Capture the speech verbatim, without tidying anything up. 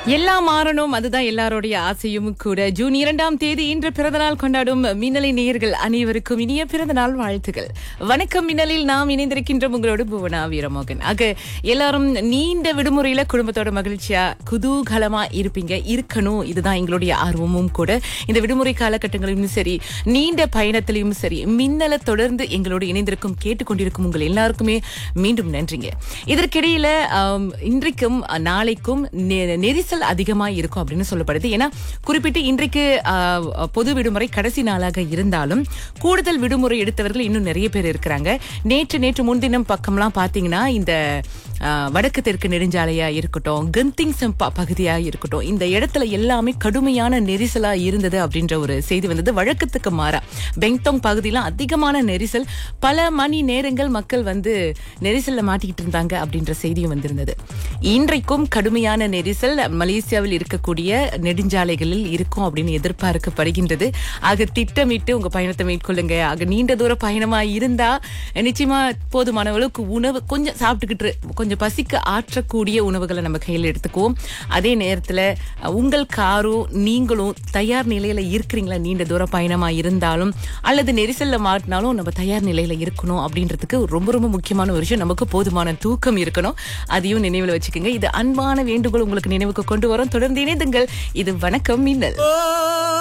எல்லாம் மாறணும், அதுதான் எல்லாருடைய ஆசையும் கூட. ஜூன் இரண்டாம் தேதி இன்று பிறந்தநாள் கொண்டாடும் மின்னலை நேயர்கள் அனைவருக்கும் இனிய பிறந்தநாள் வாழ்த்துக்கள். வணக்கம். மின்னலில் நாம் இணைந்திருக்கின்றோம் உங்களோடு புவனா வீரமோகன். ஆக எல்லாரும் நீண்ட விடுமுறையில குடும்பத்தோட மகிழ்ச்சியா குதூகலமா இருப்பீங்க, இருக்கணும். இதுதான் எங்களுடைய ஆர்வமும் கூட. இந்த விடுமுறை காலகட்டங்களிலும் சரி, நீண்ட பயணத்திலும் சரி, மின்னலை தொடர்ந்து எங்களோடு இணைந்திருக்கும் கேட்டுக்கொண்டிருக்கும் உங்கள் எல்லாருக்குமே மீண்டும் நன்றிங்க. இதற்கிடையில ஆம், இன்றைக்கும் நாளைக்கும் நெ- நெரிசல் அதிகமா இருக்கும் அப்படின்னு சொல்லப்படுது. ஏன்னா குறிப்பிட்டு இன்றைக்கு ஆ, பொது விடுமுறை கடைசி நாளாக இருந்தாலும் கூடுதல் விடுமுறை எடுத்தவர்கள் இன்னும் நிறைய பேர் இருக்கிறாங்க. நேற்று நேற்று முன்தினம் பக்கம்லாம் பாத்தீங்கன்னா இந்த ஆ, வடக்கு தெற்கு நெடுஞ்சாலையா இருக்கட்டும், கந்திங் சம்பா பகுதியா இருக்கட்டும், இந்த இடத்துல எல்லாமே கடுமையான நெரிசலா இருந்தது அப்படின்ற ஒரு செய்தி வந்தது. வழக்கத்துக்கு மாறா பெங்டோங் பகுதியில அதிகமான நெரிசல், பல மணி நேரங்கள் மக்கள் வந்து நெரிசல்ல மாட்டிக்கிட்டு இருந்தாங்க அப்படின்ற செய்தியும் வந்திருந்தது. இன்றைக்கும் கடுமையான நெரிசல் மலேசியாவில் இருக்கக்கூடிய நெடுஞ்சாலைகளில் இருக்கும் அப்படின்னு எதிர்பார்க்கப்படுகின்றது. ஆக திட்டமிட்டு உங்க பயணத்தை மேற்கொள்ளுங்க. ஆக நீண்ட தூர பயணமா இருந்தா நிச்சயமா போதுமான அளவுக்கு உணவு கொஞ்சம் சாப்பிட்டுக்கிட்டு கொஞ்சம் பசிக்கு ஆற்றக்கூடிய உணவுகளை நம்ம கையில் எடுத்துக்குவோம். அதே நேரத்துல அஹ், உங்கள் காரும் நீங்களும் தயார் நிலையில இருக்கிறீங்களா? நீண்ட தூர பயணமா இருந்தாலும் அல்லது நெரிசல்ல மாட்டினாலும் நம்ம தயார் நிலையில இருக்கணும் அப்படின்றதுக்கு ரொம்ப ரொம்ப முக்கியமான ஒரு விஷயம், நமக்கு போதுமான தூக்கம் இருக்கணும். அதையும் நினைவில் வச்சுக்கோங்க. இது அன்பான வேண்டுகோள் உங்களுக்கு நினைவுக்கு கொண்டு வரோம். தொடர்ந்து இணைந்துங்கள். இது வணக்கம் மின்னல்.